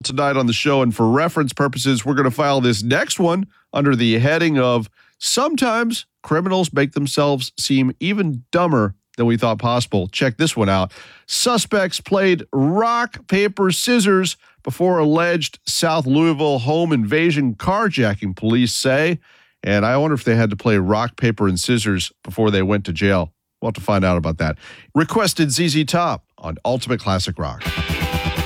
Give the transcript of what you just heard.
tonight on the show. And for reference purposes, we're going to file this next one under the heading of sometimes criminals make themselves seem even dumber than we thought possible. Check this one out. Suspects played rock, paper, scissors before alleged South Louisville home invasion carjacking, police say. And I wonder if they had to play rock, paper, and scissors before they went to jail. We'll have to find out about that. Requested ZZ Top on Ultimate Classic Rock.